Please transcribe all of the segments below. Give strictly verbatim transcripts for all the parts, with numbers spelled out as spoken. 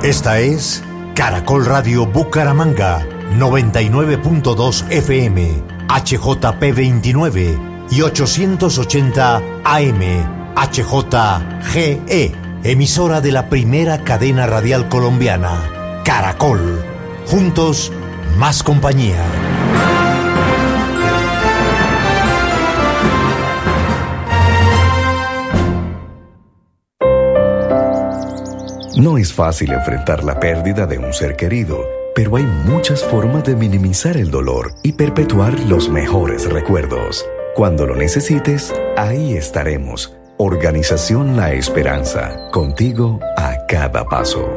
Esta es Caracol Radio Bucaramanga, noventa y nueve punto dos F M, H J P veintinueve y ochocientos ochenta A M, H J G E, emisora de la primera cadena radial colombiana, Caracol. Juntos, más compañía. No es fácil enfrentar la pérdida de un ser querido, pero hay muchas formas de minimizar el dolor y perpetuar los mejores recuerdos. Cuando lo necesites, ahí estaremos. Organización La Esperanza, contigo a cada paso.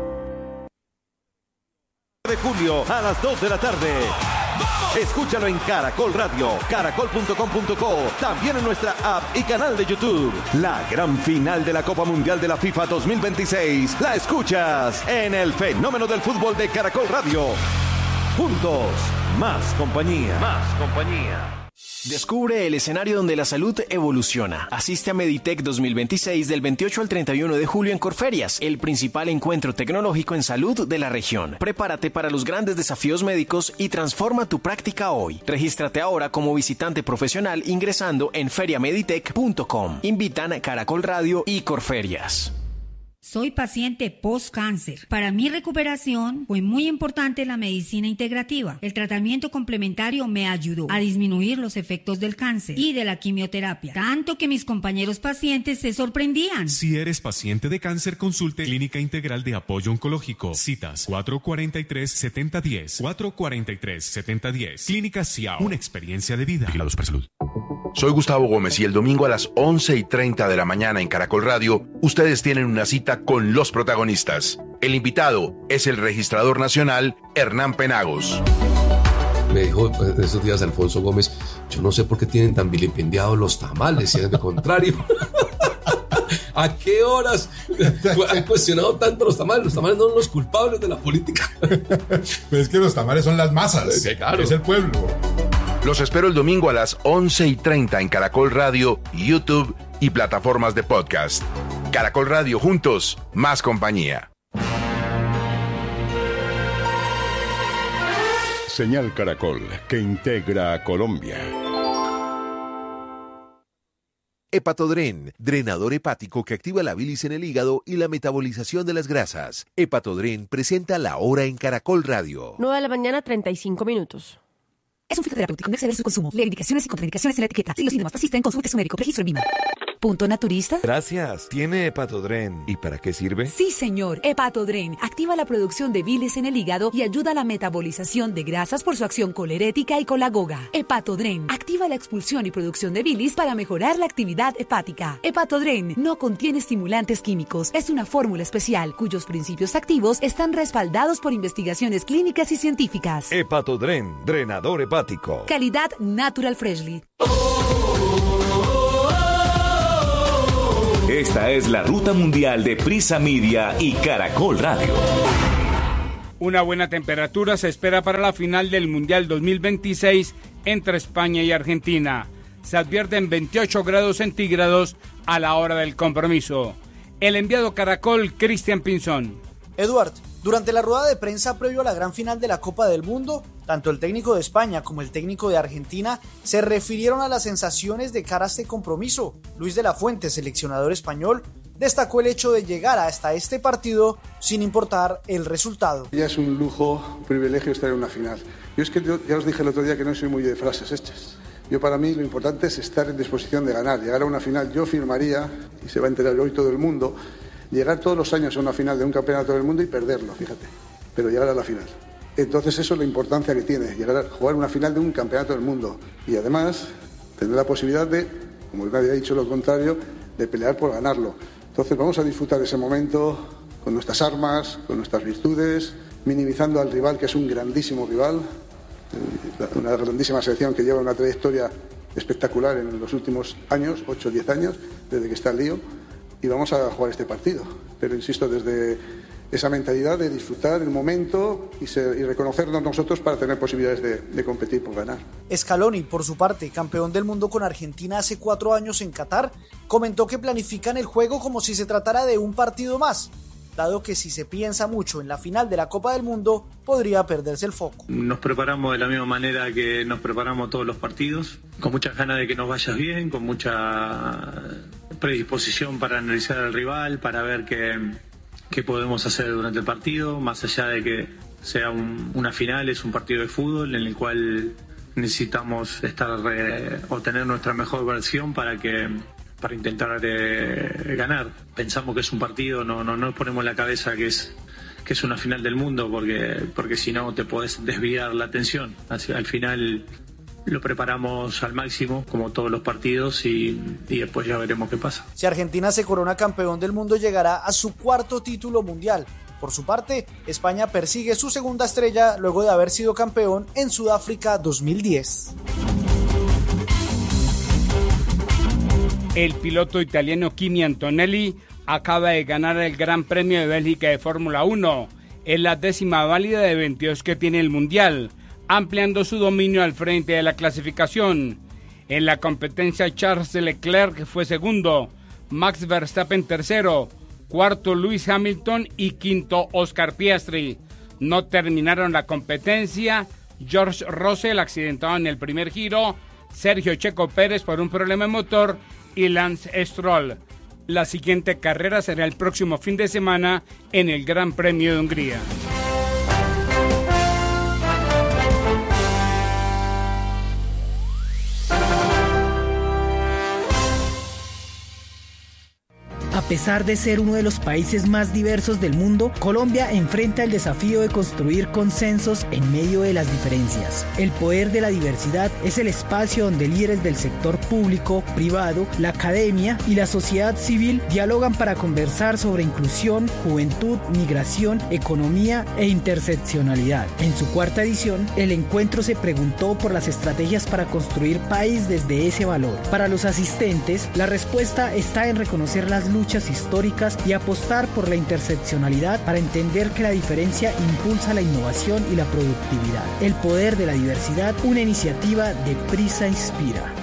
De julio a las dos de la tarde. Escúchalo en Caracol Radio, caracol punto com punto co, también en nuestra app y canal de YouTube. La gran final de la Copa Mundial de la FIFA dos mil veintiséis la escuchas en el fenómeno del fútbol de Caracol Radio. Juntos, más compañía. Más compañía. Descubre el escenario donde la salud evoluciona. Asiste a Meditec dos mil veintiséis del veintiocho al treinta y uno de julio en Corferias, el principal encuentro tecnológico en salud de la región. Prepárate para los grandes desafíos médicos y transforma tu práctica hoy. Regístrate ahora como visitante profesional ingresando en feria meditec punto com. Invitan Caracol Radio y Corferias. Soy paciente post-cáncer. Para mi recuperación fue muy importante la medicina integrativa. El tratamiento complementario me ayudó a disminuir los efectos del cáncer y de la quimioterapia, tanto que mis compañeros pacientes se sorprendían. Si eres paciente de cáncer, consulte Clínica Integral de Apoyo Oncológico. Citas cuatro cuatro tres, siete cero uno cero, cuatro cuatro tres, siete cero uno cero. Clínica Ciao, una experiencia de vida. Vigilado Supersalud. Soy Gustavo Gómez y el domingo a las once y treinta de la mañana en Caracol Radio, ustedes tienen una cita con los protagonistas. El invitado es el registrador nacional Hernán Penagos. Me dijo pues, esos días Alfonso Gómez, yo no sé por qué tienen tan vilipendiados los tamales, si es de contrario. ¿A qué horas han cuestionado tanto los tamales? Los tamales no son los culpables de la política. Pues es que los tamales son las masas, sí, claro. Es el pueblo. Los espero el domingo a las once y treinta en Caracol Radio, YouTube y plataformas de podcast. Caracol Radio, juntos, más compañía. Señal Caracol, que integra a Colombia. Hepatodren, drenador hepático que activa la bilis en el hígado y la metabolización de las grasas. Hepatodren presenta La Hora en Caracol Radio. nueve de la mañana, treinta y cinco minutos. Es un fitoterapéutico, no exceder su consumo. Lee indicaciones y contraindicaciones en la etiqueta. Si los síntomas persisten, consulte su médico. Registro en Vima. ¿Punto naturista? Gracias. ¿Tiene Hepatodren? ¿Y para qué sirve? Sí, señor. Hepatodren activa la producción de bilis en el hígado y ayuda a la metabolización de grasas por su acción colerética y colagoga. Hepatodren activa la expulsión y producción de bilis para mejorar la actividad hepática. Hepatodren no contiene estimulantes químicos. Es una fórmula especial cuyos principios activos están respaldados por investigaciones clínicas y científicas. Hepatodren, drenador hepático. Calidad Natural Freshly. Esta es la ruta mundial de Prisa Media y Caracol Radio. Una buena temperatura se espera para la final del Mundial dos mil veintiséis entre España y Argentina. Se advierten veintiocho grados centígrados a la hora del compromiso. El enviado Caracol, Cristian Pinzón. Eduard, durante la rueda de prensa previo a la gran final de la Copa del Mundo, tanto el técnico de España como el técnico de Argentina se refirieron a las sensaciones de cara a este compromiso. Luis de la Fuente, seleccionador español, destacó el hecho de llegar hasta este partido sin importar el resultado. Ya es un lujo, un privilegio estar en una final. Yo es que yo, ya os dije el otro día que no soy muy de frases hechas. Yo para mí lo importante es estar en disposición de ganar, llegar a una final. Yo firmaría, y se va a enterar hoy todo el mundo, llegar todos los años a una final de un campeonato del mundo y perderlo, fíjate, pero llegar a la final. Entonces eso es la importancia que tiene, llegar a jugar una final de un campeonato del mundo y además tener la posibilidad de, como nadie ha dicho lo contrario, de pelear por ganarlo. Entonces vamos a disfrutar ese momento con nuestras armas, con nuestras virtudes, minimizando al rival, que es un grandísimo rival, una grandísima selección que lleva una trayectoria espectacular en los últimos años, ocho o diez años, desde que está el lío. Y vamos a jugar este partido, pero insisto, desde esa mentalidad de disfrutar el momento y, ser, y reconocernos nosotros para tener posibilidades de, de competir por ganar. Scaloni, por su parte, campeón del mundo con Argentina hace cuatro años en Qatar, comentó que planifican el juego como si se tratara de un partido más, dado que si se piensa mucho en la final de la Copa del Mundo, podría perderse el foco. Nos preparamos de la misma manera que nos preparamos todos los partidos, con muchas ganas de que nos vaya bien, con mucha predisposición para analizar al rival, para ver qué, qué podemos hacer durante el partido, más allá de que sea un, una final, es un partido de fútbol en el cual necesitamos estar eh, o tener nuestra mejor versión para que para intentar eh, ganar. Pensamos que es un partido, no no nos ponemos en la cabeza que es que es una final del mundo, porque porque si no te podés desviar la atención. Así, al final lo preparamos al máximo, como todos los partidos, y, y después ya veremos qué pasa. Si Argentina se corona campeón del mundo, llegará a su cuarto título mundial. Por su parte, España persigue su segunda estrella luego de haber sido campeón en Sudáfrica dos mil diez. El piloto italiano Kimi Antonelli acaba de ganar el Gran Premio de Bélgica de Fórmula uno. Es la décima válida de veintidós que tiene el Mundial, ampliando su dominio al frente de la clasificación. En la competencia, Charles Leclerc fue segundo, Max Verstappen tercero, cuarto Lewis Hamilton y quinto Oscar Piastri. No terminaron la competencia George Russell, accidentado en el primer giro, Sergio Checo Pérez por un problema de motor y Lance Stroll. La siguiente carrera será el próximo fin de semana en el Gran Premio de Hungría. A pesar de ser uno de los países más diversos del mundo, Colombia enfrenta el desafío de construir consensos en medio de las diferencias. El poder de la diversidad es el espacio donde líderes del sector público, privado, la academia y la sociedad civil dialogan para conversar sobre inclusión, juventud, migración, economía e interseccionalidad. En su cuarta edición, el encuentro se preguntó por las estrategias para construir país desde ese valor. Para los asistentes, la respuesta está en reconocer las luchas históricas y apostar por la interseccionalidad para entender que la diferencia impulsa la innovación y la productividad. El poder de la diversidad, una iniciativa de Prisa Inspira.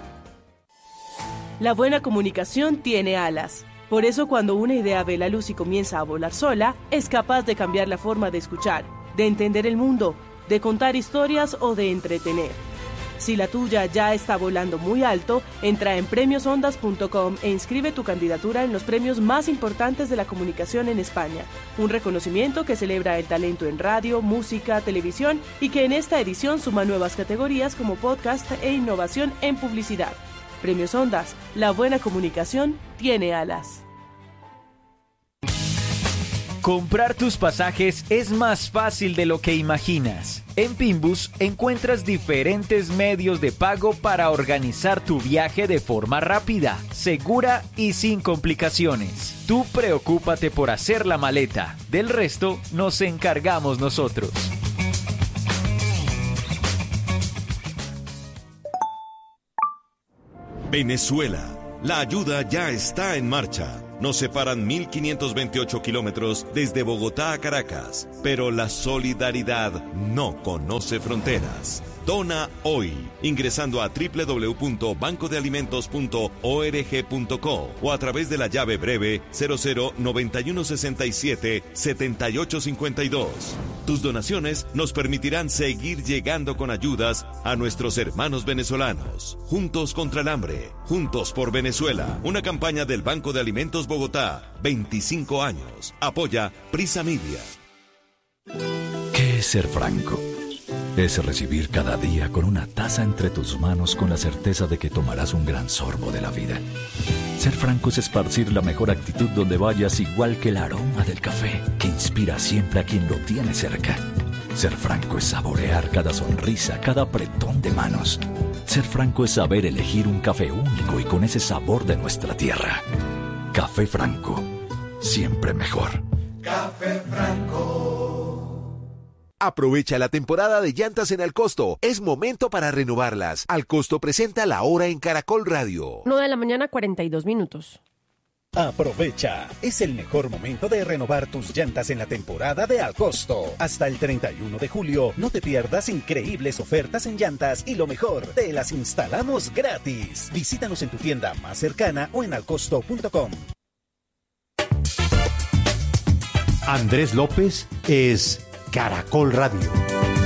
La buena comunicación tiene alas. Por eso, cuando una idea ve la luz y comienza a volar sola, es capaz de cambiar la forma de escuchar, de entender el mundo, de contar historias o de entretener. Si la tuya ya está volando muy alto, entra en premios ondas punto com e inscribe tu candidatura en los premios más importantes de la comunicación en España. Un reconocimiento que celebra el talento en radio, música, televisión y que en esta edición suma nuevas categorías como podcast e innovación en publicidad. Premios Ondas, la buena comunicación tiene alas. Comprar tus pasajes es más fácil de lo que imaginas. En Pinbus encuentras diferentes medios de pago para organizar tu viaje de forma rápida, segura y sin complicaciones. Tú preocúpate por hacer la maleta, del resto nos encargamos nosotros. Venezuela, la ayuda ya está en marcha. Nos separan mil quinientos veintiocho kilómetros desde Bogotá a Caracas, pero la solidaridad no conoce fronteras. Dona hoy, ingresando a doble u doble u doble u punto banco de alimentos punto org punto co o a través de la llave breve cero cero noventa y uno sesenta y siete setenta y ocho cincuenta y dos. Tus donaciones nos permitirán seguir llegando con ayudas a nuestros hermanos venezolanos. Juntos contra el hambre, juntos por Venezuela. Una campaña del Banco de Alimentos Bogotá, veinticinco años. Apoya Prisa Media. ¿Qué es ser franco? Es recibir cada día con una taza entre tus manos con la certeza de que tomarás un gran sorbo de la vida. Ser franco es esparcir la mejor actitud donde vayas, igual que el aroma del café que inspira siempre a quien lo tiene cerca. Ser franco es saborear cada sonrisa, cada apretón de manos. Ser franco es saber elegir un café único y con ese sabor de nuestra tierra. Café Franco, siempre mejor. Café Franco. Aprovecha la temporada de llantas en Al Costo. Es momento para renovarlas. Al Costo presenta La Hora en Caracol Radio. nueve de la mañana, cuarenta y dos minutos. Aprovecha, es el mejor momento de renovar tus llantas en la temporada de Al Costo. Hasta el treinta y uno de julio, no te pierdas increíbles ofertas en llantas y lo mejor, te las instalamos gratis. Visítanos en tu tienda más cercana o en alcosto punto com. Andrés López es Caracol Radio.